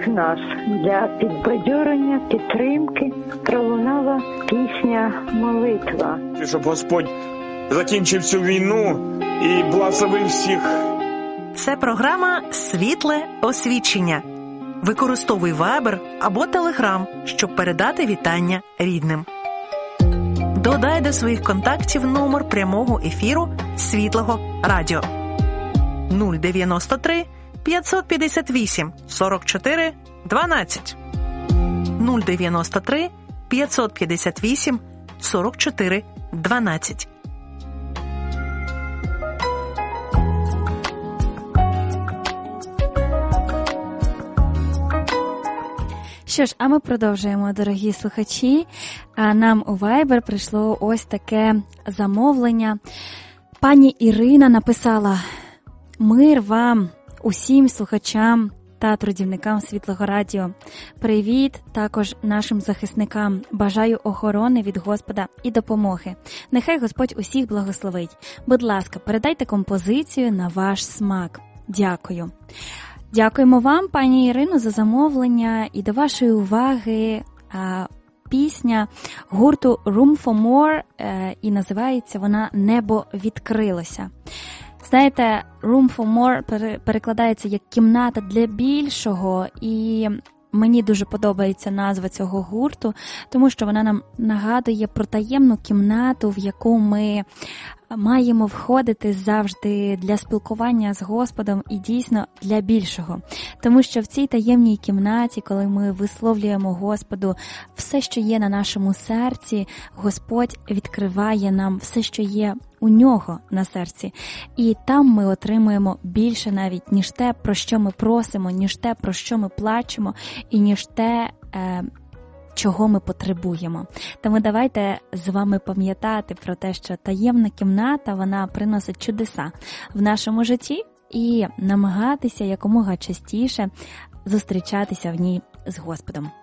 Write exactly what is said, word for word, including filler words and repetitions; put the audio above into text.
всіх нас для підбадьорення, підтримки пролунала пісня «Молитва». Щоб Господь закінчив цю війну і благословив всіх. Це програма «Світле освічення». Використовуй Viber або Telegram, щоб передати вітання рідним. Додай до своїх контактів номер прямого ефіру Світлого радіо нуль дев'яносто три п'ятсот п'ятдесят вісім сорок чотири дванадцять нуль дев'яносто три п'ятсот п'ятдесят вісім сорок чотири дванадцять. Що ж, а ми продовжуємо, дорогі слухачі. А нам у Viber прийшло ось таке замовлення. Пані Ірина написала: «Мир вам, усім слухачам та трудівникам Світлого радіо. Привіт також нашим захисникам. Бажаю охорони від Господа і допомоги. Нехай Господь усіх благословить. Будь ласка, передайте композицію на ваш смак. Дякую». Дякуємо вам, пані Ірино, за замовлення, і до вашої уваги а, пісня гурту Room for More, е, і називається вона «Небо відкрилося». Знаєте, Room for More перекладається як «кімната для більшого», і мені дуже подобається назва цього гурту, тому що вона нам нагадує про таємну кімнату, в яку ми маємо входити завжди для спілкування з Господом і дійсно для більшого. Тому що в цій таємній кімнаті, коли ми висловлюємо Господу все, що є на нашому серці, Господь відкриває нам все, що є у нього на серці. І там ми отримуємо більше навіть, ніж те, про що ми просимо, ніж те, про що ми плачемо, і ніж те, е, чого ми потребуємо. Тому давайте з вами пам'ятати про те, що таємна кімната, вона приносить чудеса в нашому житті, і намагатися якомога частіше зустрічатися в ній з Господом.